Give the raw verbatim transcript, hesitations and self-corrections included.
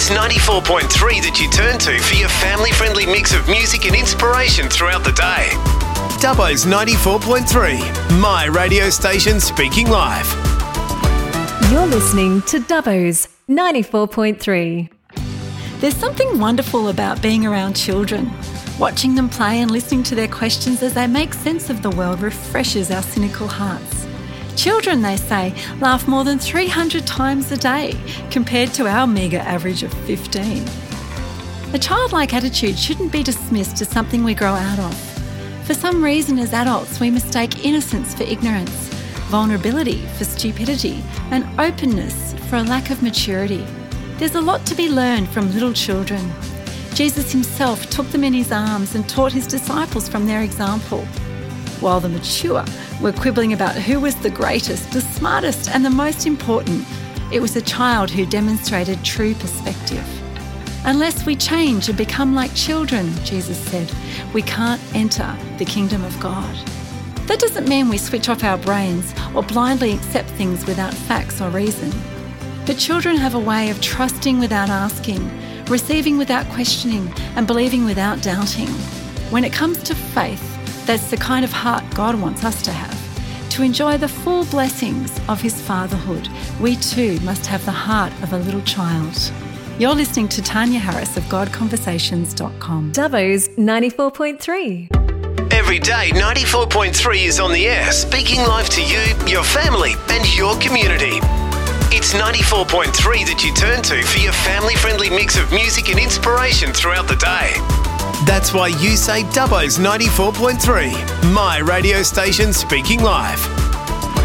It's ninety-four point three that you turn to for your family-friendly mix of music and inspiration throughout the day. Dubbo's ninety-four point three, my radio station speaking live. You're listening to Dubbo's ninety-four point three. There's something wonderful about being around children. Watching them play and listening to their questions as they make sense of the world refreshes our cynical hearts. Children, they say, laugh more than three hundred times a day compared to our meagre average of fifteen. A childlike attitude shouldn't be dismissed as something we grow out of. For some reason, as adults, we mistake innocence for ignorance, vulnerability for stupidity, and openness for a lack of maturity. There's a lot to be learned from little children. Jesus himself took them in his arms and taught his disciples from their example. While the mature were quibbling about who was the greatest, the smartest, and the most important, it was a child who demonstrated true perspective. Unless we change and become like children, Jesus said, we can't enter the kingdom of God. That doesn't mean we switch off our brains or blindly accept things without facts or reason. But children have a way of trusting without asking, receiving without questioning, and believing without doubting. When it comes to faith, that's the kind of heart God wants us to have. To enjoy the full blessings of his fatherhood, we too must have the heart of a little child. You're listening to Tanya Harris of God Conversations dot com. Dubbo's ninety-four point three. Every day, ninety-four point three is on the air, speaking live to you, your family, and your community. It's ninety-four point three that you turn to for your family-friendly mix of music and inspiration throughout the day. That's why you say Dubbo's ninety-four point three, my radio station speaking live.